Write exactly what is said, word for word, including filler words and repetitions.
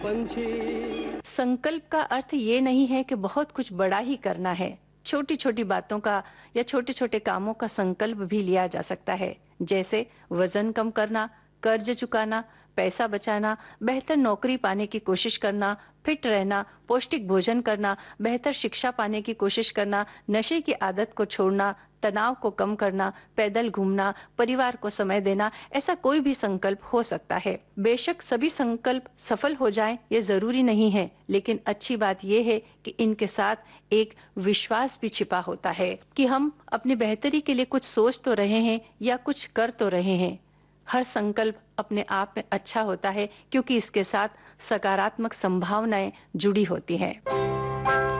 पंछी। संकल्प का अर्थ ये नहीं है कि बहुत कुछ बड़ा ही करना है। छोटी छोटी बातों का या छोटे छोटे कामों का संकल्प भी लिया जा सकता है, जैसे वजन कम करना, कर्ज चुकाना, पैसा बचाना, बेहतर नौकरी पाने की कोशिश करना, फिट रहना, पौष्टिक भोजन करना, बेहतर शिक्षा पाने की कोशिश करना, नशे की आदत को छोड़ना, तनाव को कम करना, पैदल घूमना, परिवार को समय देना। ऐसा कोई भी संकल्प हो सकता है। बेशक सभी संकल्प सफल हो जाएं, ये जरूरी नहीं है, लेकिन अच्छी बात यह है कि इनके साथ एक विश्वास भी छिपा होता है कि हम अपनी बेहतरी के लिए कुछ सोच तो रहे हैं या कुछ कर तो रहे हैं। हर संकल्प अपने आप में अच्छा होता है, क्योंकि इसके साथ सकारात्मक संभावनाएं जुड़ी होती हैं।